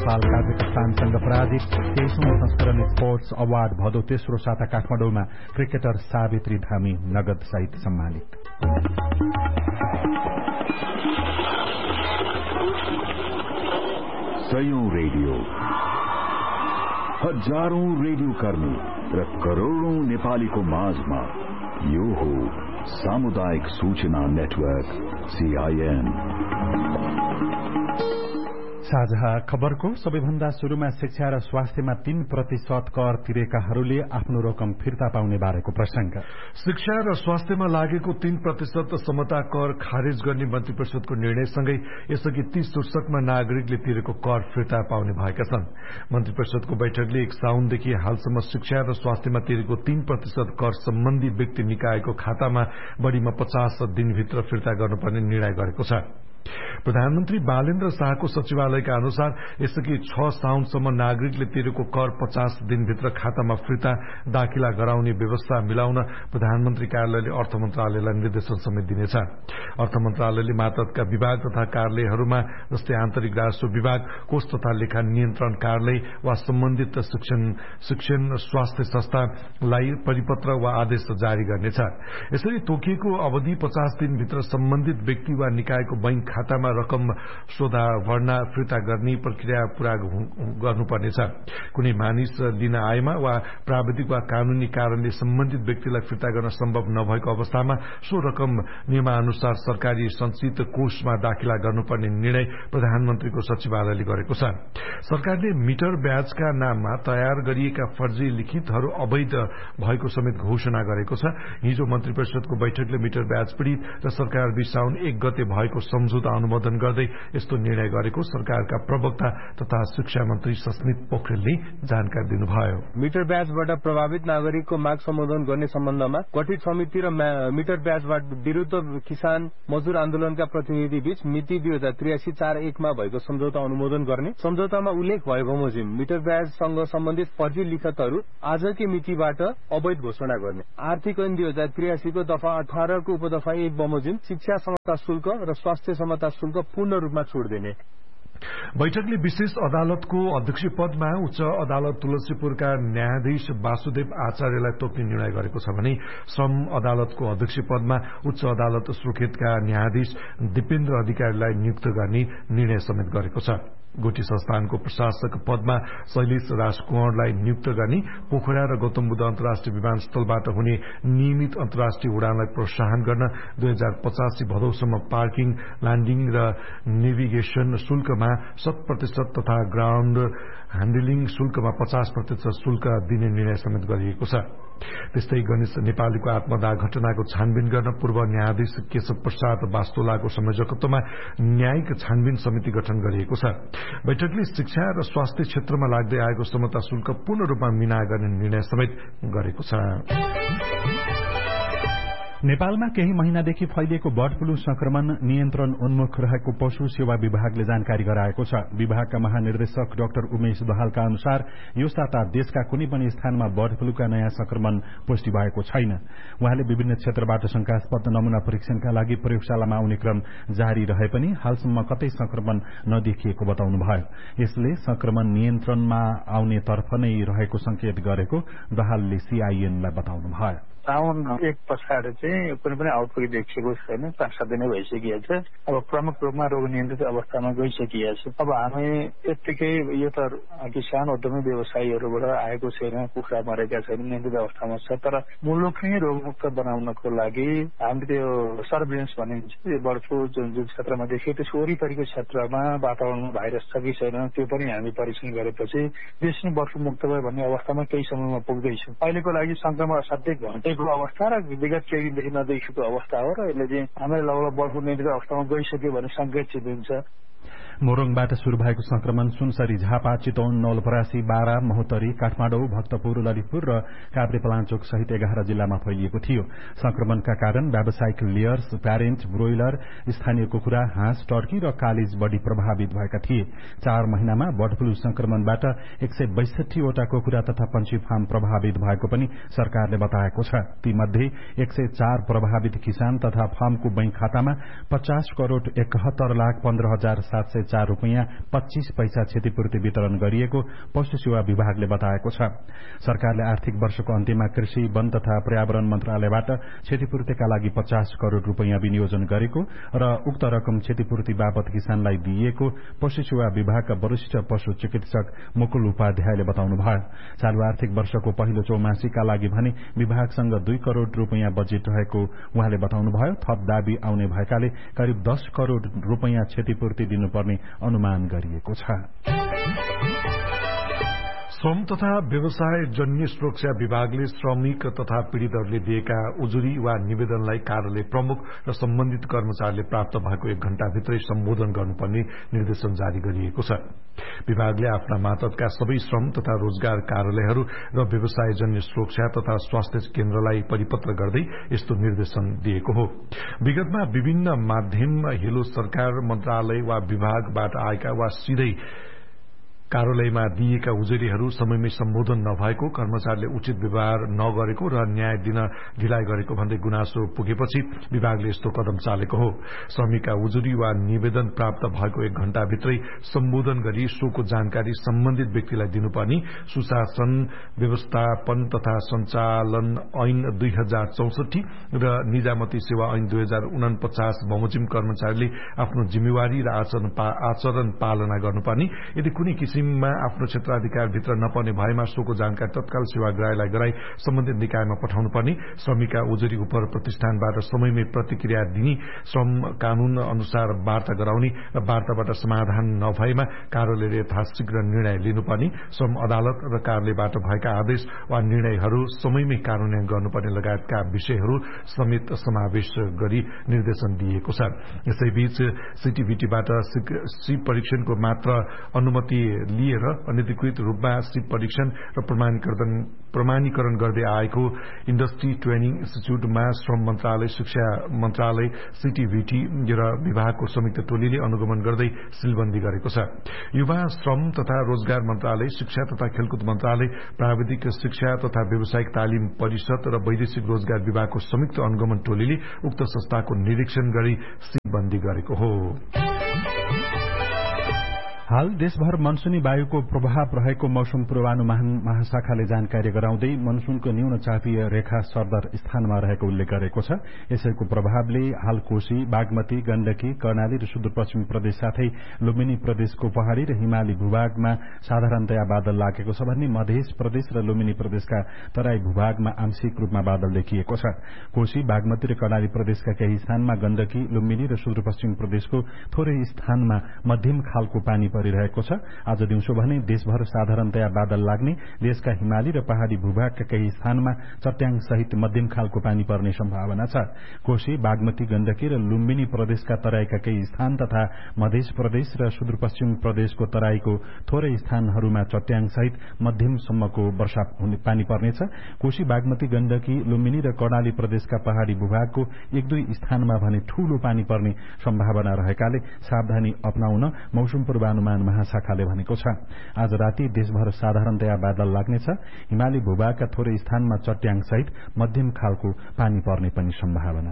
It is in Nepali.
नेपाल काजाकिस्तानसँग पराजित 23औं संस्करण स्पोर्ट्स अवार्ड भदौ तेस्रो साता काठमाडौँमा क्रिकेटर सावित्री धामी नगद सहित सम्मानित। सयौं रेडियो, हजारौं रेडियो कर्मी र करोड़ौं नेपालीको माझमा यो हो सामुदायिक सूचना नेटवर्क CIN। साझा खबरको सबैभन्दा शुरूमा शिक्षा र स्वास्थ्यमा 3% कर तिरेकाहरूले आफ्नो रकम फिर्ता पाउने बारेको प्रसंग। शिक्षा र स्वास्थ्यमा लागेको 3% समता कर खारेज गर्ने मन्त्री परिषदको निर्णयसँगै यसअघि 30 शीर्षकमा नागरिकले तिरेको कर फिर्ता पाउने भएका छन्। मन्त्री परिषदको बैठकले 1 साउनदेखि हालसम्म शिक्षा र स्वास्थ्यमा तिरेको 3% कर सम्बन्धी व्यक्ति निकायको खातामा बढ़ीमा 50 दिनभित्र फिर्ता गर्नुपर्ने निर्णय गरेको छ। प्रधानमन्त्री बालेन्द्र शाहको सचिवालयका अनुसार यसअघि 6 साउनसम्म नागरिकले तिरेको कर 50 दिनभित्र खातामा फिर्ता दाखिला गराउने व्यवस्था मिलाउन प्रधानमन्त्री कार्यालयले अर्थ मन्त्रालयलाई निर्देशन समेत दिनेछ। अर्थ मन्त्रालयले मातहतका विभाग तथा कार्यालयहरूमा जस्तै आन्तरिक राजस्व विभाग, कोष तथा लेखा नियन्त्रण कार्यालय वा सम्बन्धित शिक्षण स्वास्थ्य संस्थालाई परिपत्र वा आदेश जारी गर्नेछ। यसरी तोकिएको अवधि 50 दिनभित्र सम्बन्धित व्यक्ति वा निकायको बैंक खातामा रकम सोधा भर्ना फिर्ता गर्ने प्रक्रिया पूरा गर्नुपर्नेछ। कुनै मानिस लिन आएमा वा प्राविधिक वा कानूनी कारणले सम्बन्धित व्यक्तिलाई फिर्ता गर्न सम्भव नभएको अवस्थामा सो रकम नियमानुसार सरकारी संचित कोषमा दाखिला गर्नुपर्ने निर्णय प्रधानमन्त्रीको सचिवालयले गरेको छ। सरकारले मिटर ब्याजका नाममा तयार गरिएका फर्जी लिखितहरू अवैध भएको समेत घोषणा गरेको छ। हिजो मन्त्री परिषदको बैठकले मिटर ब्याज पीड़ित र सरकार बीच साउन 1 गते भएको सम्झौता अनुमोदन गर्दै यस्तो निर्णय गरेको सरकारका प्रवक्ता तथा शिक्षा मन्त्री सस्मित पोखरेलले जानकारी दिनुभयो। मिटर ब्याजबाट प्रभावित नागरिकको माग सम्बोधन गर्ने सम्बन्धमा गठित समिति र मिटर ब्याजबाट विरुद्ध किसान मजदूर आन्दोलनका प्रतिनिधि बीच मिति 2083-41 मा भएको सम्झौता अनुमोदन गर्ने, सम्झौतामा उल्लेख भए बमोजिम मिटर ब्याजसँग सम्बन्धित फर्जी लिखतहरू आजकै मितिबाट अवैध घोषणा गर्ने, आर्थिक ऐन 2083 को दफा 18 को उपदफा 1 बमोजिम शिक्षा समता शुल्क र स्वास्थ्य समता शुल्क पूर्ण रूपमा छोड दिने। बैठकले विशेष अदालतको अध्यक्ष पदमा उच्च अदालत तुलसीपुरका न्यायाधीश वासुदेव आचार्यलाई तोक्ने निर्णय गरेको छ भने श्रम अदालतको अध्यक्ष पदमा उच्च अदालत सुर्खेतका न्यायाधीश दिपेन्द्र अधिकारीलाई नियुक्त गर्ने निर्णय समेत गरेको छ। गुठी संस्थानको प्रशासक पदमा शैलेश राजकुमारलाई नियुक्त गर्ने, पोखरा र गौतम बुद्ध अन्तर्राष्ट्रिय विमानस्थलबाट हुने नियमित अन्तर्राष्ट्रिय उडानलाई प्रोत्साहन गर्न 2085 भदौसम्म पार्किङ, ल्याण्डिङ र नेभिगेशन शुल्कमा 100% तथा ग्राउण्ड ह्याण्डलिङ शुल्कमा 50% शुल्क दिने निर्णय समेत गरिएको छ। त्यस्तै गणेश नेपालीको आत्मदाह घटनाको छानबिन गर्न पूर्व न्यायाधीश केशव प्रसाद वास्तोलाको संयोजकत्वमा न्यायिक छानबिन समिति गठन गरिएको छ। बैठकले शिक्षा र स्वास्थ्य क्षेत्रमा लाग्दै आएको समता शुल्क पूर्ण रूपमा मिना गर्ने निर्णय समेत गरेको छ। नेपालमा केही महिनादेखि फैलिएको बर्ड फ्लू संक्रमण नियन्त्रण उन्मुख रहेको पशु सेवा विभागले जानकारी गराएको छ। विभागका महानिर्देशक डाक्टर उमेश दहालका अनुसार यो साता देशका कुनै पनि स्थानमा बर्ड फ्लूका नयाँ संक्रमण पुष्टि भएको छैन। उहाँले विभिन्न क्षेत्रबाट शंकास्पद नमूना परीक्षणका लागि प्रयोगशालामा आउने क्रम जारी रहे पनि हालसम्म कतै संक्रमण नदेखिएको बताउनुभयो। यसले संक्रमण नियन्त्रणमा आउने तर्फ नै रहेको संकेत गरेको दहालले CIN-लाई बताउनुभयो। साउन 1 पछाडि चाहिँ कुनै पनि आउटब्रेक देखिएको छैन। 5-7 दिन भइसकिएको छ। अब प्रमुख रूपमा रोग नियन्त्रित अवस्थामा गइसकिएको छ। अब हामी यत्तिकै यो त किसान उद्यमी व्यवसायीहरूबाट आएको छैन, कुखुरा मरेका छैन, नियन्त्रित अवस्थामा छ। तर मुलुकमै रोगमुक्त बनाउनको लागि हामीले त्यो सर्भिलेन्स भनिन्छ, यो बर्ड फ्लू जुन क्षेत्रमा देखियो त्यस वरिपरिको क्षेत्रमा वातावरणमा भाइरस छ कि छैन त्यो पनि हामी परीक्षण गरेपछि देश नै बर्ड फ्लू मुक्त भयो भन्ने अवस्थामा केही समयमा पुग्दैछौँ। अहिलेको लागि संक्रमण असाध्यै घटेको अवस्था र विगत केही दिनदेखि नदेखिएको अवस्था हो र यसले चाहिँ हाम्रो लगभग बर्ड फ्लू नियन्त्रित अवस्थामा गइसक्यो भन्ने संकेत चाहिँ दिन्छ। मोरङबाट शुरू भएको संक्रमण सुनसरी, झापा, चितवन, नवलपरासी, बारा, महोत्तरी, काठमाडौँ, भक्तपुर, ललितपुर र काभ्रेपलाञ्चोक सहित 11 जिल्लामा फैलिएको थियो। संक्रमणका कारण व्यावसायिक लेयर्स, प्यारेन्ट, ब्रोइलर, स्थानीय कुखुरा, हाँस, टर्की र कालिज बढ़ी प्रभावित भएका थिए। 4 महिनामा बर्ड फ्लू संक्रमणबाट 162 वटा कुखुरा तथा पंक्षी फार्म प्रभावित भएको पनि सरकारले बताएको छ। तीमध्ये 104 प्रभावित किसान तथा फार्मको बैंक खातामा 50 करोड़ 71,15,700 ₹4.25 क्षतिपूर्ति वितरण गरिएको पशु सेवा विभागले बताएको छ। सरकारले आर्थिक वर्षको अन्त्यमा कृषि, वन तथा पर्यावरण मन्त्रालयबाट क्षतिपूर्तिका लागि ₹50 करोड़ विनियोजन गरेको र उक्त रकम क्षतिपूर्ति बापत किसानलाई दिइएको पशु सेवा विभागका वरिष्ठ पशु चिकित्सक मुकुल उपाध्यायले बताउनुभयो। चालू आर्थिक वर्षको पहिलो चौमासीका लागि भने विभागसँग ₹2 करोड़ बजेट रहेको उहाँले बताउनुभयो। थप दाबी आउने भएकाले करिब ₹10 करोड़ क्षतिपूर्ति दिनुपर्ने अनुमान गरिएको छ। श्रम तथा व्यवसाय जन्य सुरक्षा विभागले श्रमिक तथा पीड़ितहरूले दिएका उजुरी वा निवेदनलाई कार्यालय प्रमुख र सम्बन्धित कर्मचारीले प्राप्त भएको 1 घण्टाभित्रै सम्बोधन गर्नुपर्ने निर्देशन जारी गरिएको छ। विभागले आफ्ना मातहतका सबै श्रम तथा रोजगार कार्यालयहरू र व्यवसायजन्य सुरक्षा तथा स्वास्थ्य केन्द्रलाई परिपत्र गर्दै यस्तो निर्देशन दिएको हो। विगतमा विभिन्न माध्यम हिलो सरकार मन्त्रालय वा विभागबाट आएका वा सिधै कार्यालयमा दिएका उजुरीहरू समयमै सम्बोधन नभएको, कर्मचारीले उचित व्यवहार नगरेको र न्याय दिन ढिलाइ गरेको भन्दै गुनासो पुगेपछि विभागले यस्तो कदम चालेको हो। श्रमिकका उजुरी वा निवेदन प्राप्त भएको 1 घण्टाभित्रै सम्बोधन गरी सोको जानकारी सम्बन्धित व्यक्तिलाई दिनुपर्ने सुशासन व्यवस्थापन तथा सञ्चालन ऐन 2064 र निजामती सेवा ऐन 2049 बमोजिम कर्मचारीले आफ्नो जिम्मेवारी र आचरण पालना गर्नुपर्ने। यदि कुनै किसिममा आफ्नो क्षेत्राधिकारभित्र नपर्ने भएमा सोको जानकारी तत्काल सेवाग्राहीलाई गराई सम्बन्धित निकायमा पठाउनु पर्ने। श्रमिकका उजुरी उप प्रतिष्ठानबाट समयमै प्रतिक्रिया दिने, श्रम कानून अनुसार वार्ता गराउने र वार्ताबाट समाधान नभएमा कार्यालयले यथाशीघ्र निर्णय लिनुपर्ने। श्रम अदालत र कार्यालयबाट भएका आदेश वा निर्णयहरू समयमै कार्यान्वयन गर्नुपर्ने लगायतका विषयहरू समेत समावेश गरी निर्देशन दिएको छ। यसैबीच सीटीभीटीबाट सिप परीक्षणको मात्र अनुमति लिएर अनधिकृत रूपमा सिप परीक्षण र प्रमाणीकरण गर्दै आएको इन्डस्ट्री ट्रेनिङ इन्स्टिच्यूटमा श्रम मन्त्रालय, शिक्षा मन्त्रालय, सीटीभीटी र विभागको संयुक्त टोलीले अनुगमन गर्दै सीलबन्दी गरेको छ। युवा श्रम तथा रोजगार मन्त्रालय, शिक्षा तथा खेलकुद मन्त्रालय, प्राविधिक शिक्षा तथा व्यावसायिक तालिम परिषद र वैदेशिक रोजगार विभागको संयुक्त अनुगमन टोलीले उक्त संस्थाको निरीक्षण गरी सीलबन्दी गरेको हो। हाल देशभर मनसूनी वायुको प्रभाव रहेको मौसम पूर्वानुमान महाशाखाले जानकारी गराउँदै मनसूनको न्यून चापीय रेखा सरदर स्थानमा रहेको उल्लेख गरेको छ। यसैको प्रभावले हाल कोशी, बागमती, गण्डकी, कर्णाली र सुदूरपश्चिमी प्रदेश साथै लुम्बिनी प्रदेशको पहाड़ी र हिमाली भूभागमा साधारणतया बादल लागेको छ भने मध्य प्रदेश र लुम्बिनी प्रदेशका तराई भूभागमा आंशिक रूपमा बादल देखिएको छ। कोशी, बागमती र कर्णाली प्रदेशका केही स्थानमा, गण्डकी, लुम्बिनी र सुदूरपश्चिमी प्रदेशको थोरै स्थानमा मध्यम खालको पानी परिरहेको छ। आज दिउँसो भने देशभर साधारणतया बादल लाग्ने, देशका हिमाली र पहाड़ी भूभागका केही स्थानमा चट्याङ सहित मध्यम खालको पानी पर्ने सम्भावना छ। कोशी, बागमती, गण्डकी र लुम्बिनी प्रदेशका तराईका केही स्थान तथा मध्य प्रदेश र सुदूरपश्चिम प्रदेशको तराईको थोरै स्थानहरूमा चट्याङ सहित मध्यमसम्मको वर्षा पानी पर्नेछ। कोशी, बागमती, गण्डकी, लुम्बिनी र कर्णाली प्रदेशका पहाड़ी भूभागको 1-2 स्थानमा भने ठूलो पानी पर्ने सम्भावना रहेकाले सावधानी अपनाउन मौसम पूर्वानुमान महाशाखाले भनेको छ। आज राति देशभर साधारणतया बादल लाग्नेछ। हिमाली भूभागका थोरै स्थानमा चट्याङ सहित मध्यम खालको पानी पर्ने पनि सम्भावना